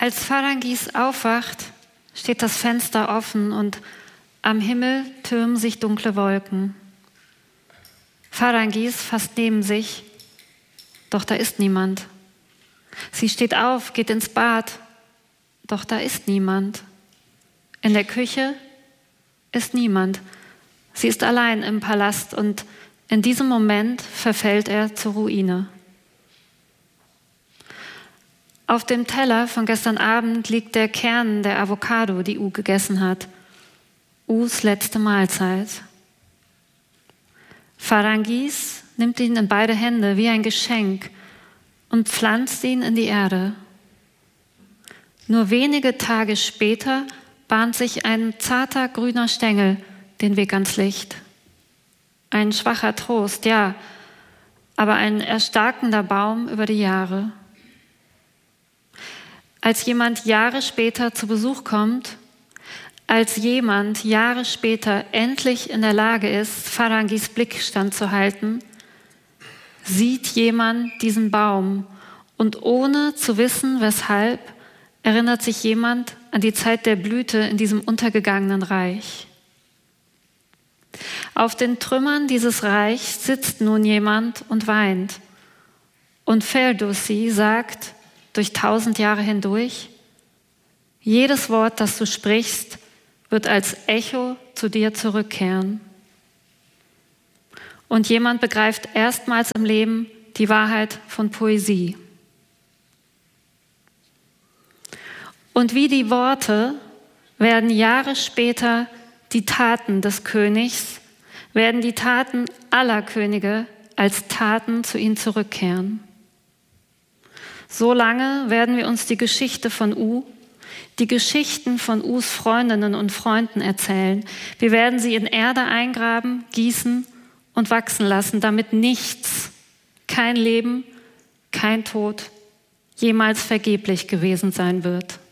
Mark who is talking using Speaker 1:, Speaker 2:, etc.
Speaker 1: Als Pharangis aufwacht, steht das Fenster offen und am Himmel türmen sich dunkle Wolken. Pharangis fast neben sich, doch da ist niemand. Sie steht auf, geht ins Bad, doch da ist niemand. In der Küche ist niemand. Sie ist allein im Palast und in diesem Moment verfällt er zur Ruine. Auf dem Teller von gestern Abend liegt der Kern der Avocado, die gegessen hat. Us letzte Mahlzeit. Pharangis nimmt ihn in beide Hände wie ein Geschenk und pflanzt ihn in die Erde. Nur wenige Tage später bahnt sich ein zarter grüner Stängel den Weg ans Licht. Ein schwacher Trost, ja, aber ein erstarkender Baum über die Jahre. Als jemand Jahre später zu Besuch kommt, als jemand Jahre später endlich in der Lage ist, Pharangis Blick standzuhalten, sieht jemand diesen Baum und ohne zu wissen, weshalb, erinnert sich jemand an die Zeit der Blüte in diesem untergegangenen Reich. Auf den Trümmern dieses Reichs sitzt nun jemand und weint. Und Ferdowsi sagt durch 1000 Jahre hindurch, jedes Wort, das du sprichst, wird als Echo zu dir zurückkehren. Und jemand begreift erstmals im Leben die Wahrheit von Poesie. Und wie die Worte werden Jahre später die Taten des Königs, werden die Taten aller Könige als Taten zu ihnen zurückkehren. So lange werden wir uns die Geschichte von die Geschichten von Us Freundinnen und Freunden erzählen. Wir werden sie in Erde eingraben, gießen und wachsen lassen, damit nichts, kein Leben, kein Tod jemals vergeblich gewesen sein wird.